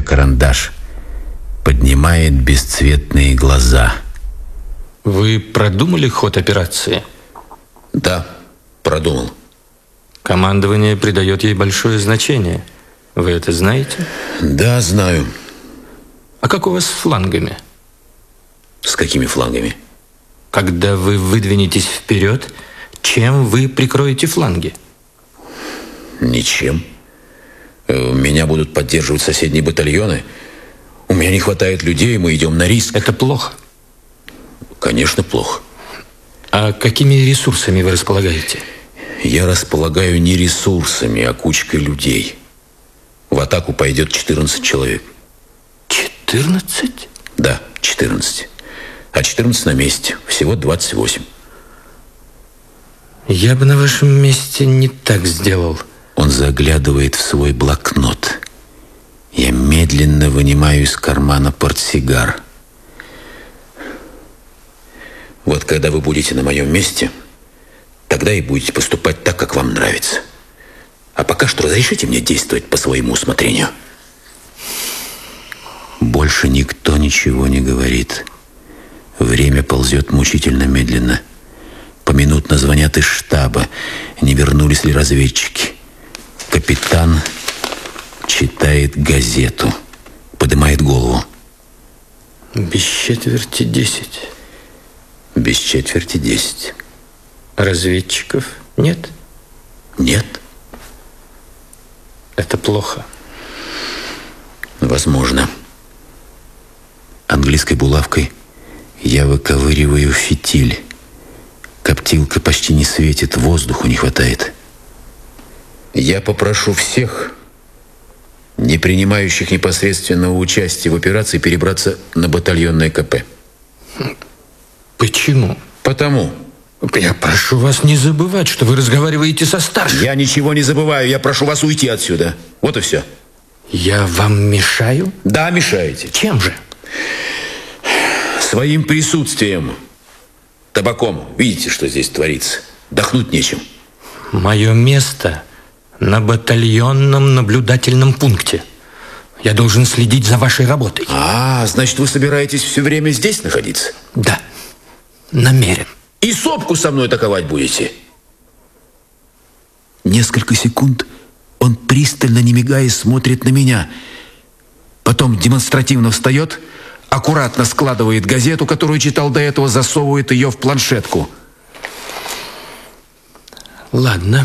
изучаю карандаш. Поднимает бесцветные глаза. Вы продумали ход операции? Да, продумал. Командование придает ей большое значение. Вы это знаете? Да, знаю. А как у вас с флангами? С какими флангами? Когда вы выдвинетесь вперед, чем вы прикроете фланги? Ничем. Меня будут поддерживать соседние батальоны. У меня не хватает людей, мы идем на риск. Это плохо? Конечно, плохо. А какими ресурсами вы располагаете? Я располагаю не ресурсами, а кучкой людей. В атаку пойдет 14 человек. 14? Да, 14. А 14 на месте. Всего 28. Я бы на вашем месте не так сделал. Он заглядывает в свой блокнот. Я медленно вынимаю из кармана портсигар. Вот когда вы будете на моем месте, тогда и будете поступать так, как вам нравится. А пока что разрешите мне действовать по своему усмотрению. Больше никто ничего не говорит. Время ползет мучительно медленно. Поминутно звонят из штаба, не вернулись ли разведчики. Капитан читает газету, поднимает голову. Без четверти 10. Без четверти 10. Разведчиков нет? Нет. Это плохо. Возможно. Английской булавкой я выковыриваю фитиль. Коптилка почти не светит, воздуху не хватает. Я попрошу всех, не принимающих непосредственного участия в операции, перебраться на батальонное КП. Почему? Потому. Я прошу вас не забывать, что вы разговариваете со старшим. Я ничего не забываю, я прошу вас уйти отсюда. Вот и все. Я вам мешаю? Да, мешаете. Чем же? Своим присутствием. Табаком. Видите, что здесь творится? Дохнуть нечем. Мое место на батальонном наблюдательном пункте. Я должен следить за вашей работой. Значит, вы собираетесь все время здесь находиться? Да, намерен. И сопку со мной атаковать будете? Несколько секунд он пристально, не мигая, смотрит на меня. Потом демонстративно встает, аккуратно складывает газету, которую читал до этого, засовывает ее в планшетку. Ладно.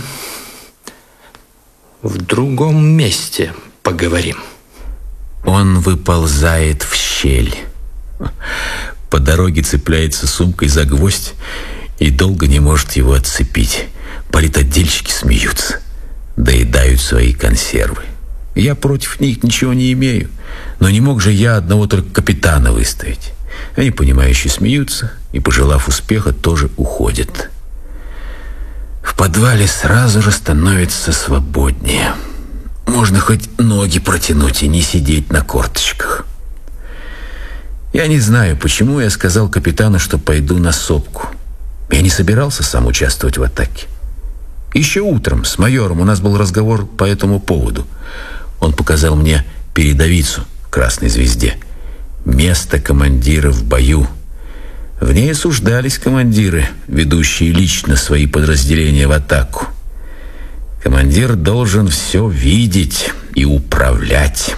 В другом месте поговорим. Он выползает в щель. По дороге цепляется сумкой за гвоздь и долго не может его отцепить. Политотдельщики смеются, доедают свои консервы. Я против них ничего не имею, но не мог же я одного только капитана выставить. Они, понимающие, смеются и, пожелав успеха, тоже уходят. В подвале сразу же становится свободнее. Можно хоть ноги протянуть и не сидеть на корточках. Я не знаю, почему я сказал капитану, что пойду на сопку. Я не собирался сам участвовать в атаке. Еще утром с майором у нас был разговор по этому поводу. Он показал мне передовицу в красной звезде. Место командира в бою. В ней осуждались командиры, ведущие лично свои подразделения в атаку. Командир должен все видеть и управлять.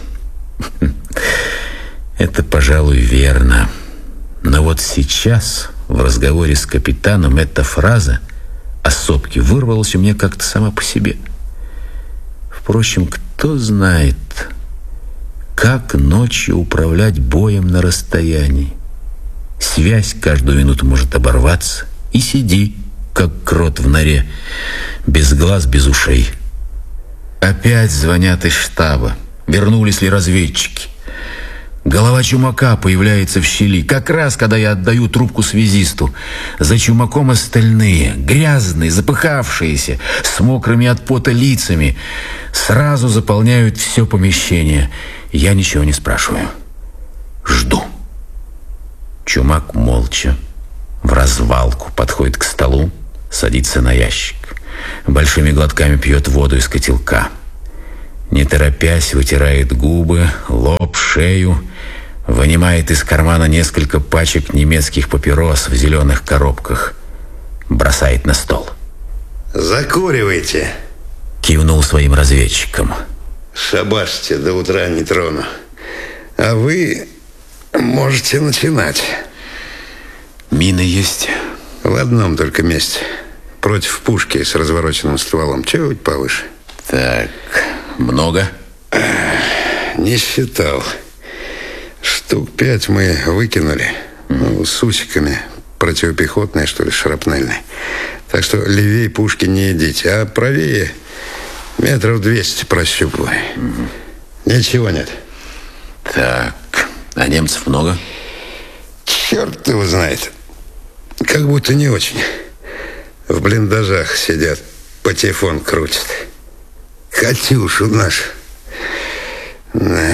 Это, пожалуй, верно. Но вот сейчас, в разговоре с капитаном, эта фраза о сопке вырвалась у меня как-то сама по себе. Впрочем, кто знает, как ночью управлять боем на расстоянии. Связь каждую минуту может оборваться, и сиди, как крот в норе, без глаз, без ушей. Опять звонят из штаба. Вернулись ли разведчики? Голова Чумака появляется в щели, как раз, когда я отдаю трубку связисту. За Чумаком остальные, грязные, запыхавшиеся, с мокрыми от пота лицами, сразу заполняют все помещение. Я ничего не спрашиваю. Жду. Чумак молча, в развалку, подходит к столу, садится на ящик. Большими глотками пьет воду из котелка. Не торопясь, вытирает губы, лоб, шею, вынимает из кармана несколько пачек немецких папирос в зеленых коробках, бросает на стол. «Закуривайте», — кивнул своим разведчикам. «Шабашьте, до утра не трону. А вы можете начинать». «Мины есть?» «В одном только месте. Против пушки с развороченным стволом. Чуть повыше». «Так, много?» «Не считал. Штук 5 мы выкинули. Ну, с усиками. Противопехотные, что ли, шрапнельные. Так что левее пушки не идите, а правее метров 200 прощупывай. Ничего нет». «Так, а немцев много?» «Черт его знает. Как будто не очень. В блиндажах сидят, патефон крутят. Катюшу нашу. Да.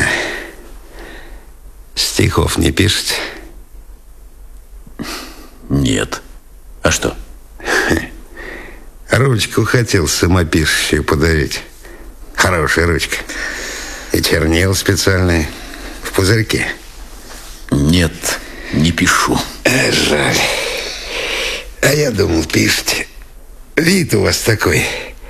Стихов не пишете?» «Нет. А что?» «Ручку хотел самопишущую подарить. Хорошая ручка. И чернила специальные. В пузырьке». «Нет, не пишу». Жаль. А я думал, пишете. Вид у вас такой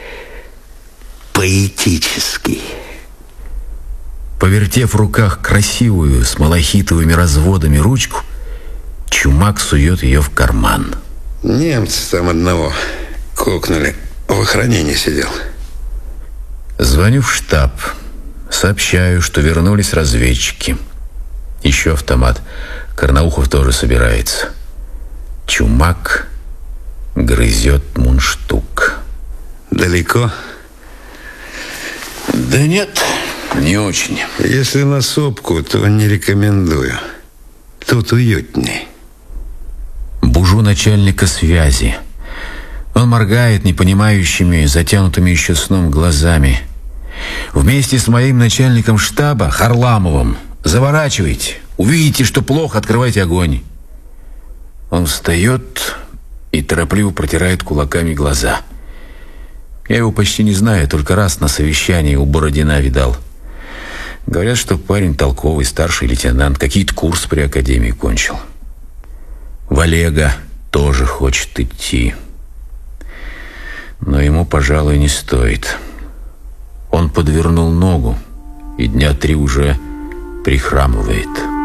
поэтический». Повертев в руках красивую с малахитовыми разводами ручку, Чумак сует ее в карман. «Немцы там одного кокнули. В охранении сидел». Звоню в штаб. Сообщаю, что вернулись разведчики. Еще автомат. Карнаухов тоже собирается. Чумак грызет мундштук. «Далеко?» «Да нет, не очень». «Если на сопку, то не рекомендую. Тут уютней». Бужу начальника связи. Он моргает непонимающими, затянутыми еще сном глазами. Вместе с моим начальником штаба, Харламовым, заворачивайте. Увидите, что плохо, открывайте огонь. Он встает и торопливо протирает кулаками глаза. Я его почти не знаю, только раз на совещании у Бородина видал. Говорят, что парень толковый, старший лейтенант, какие-то курсы при академии кончил. В Олега тоже хочет идти. Но ему, пожалуй, не стоит. Он подвернул ногу и дня 3 уже прихрамывает.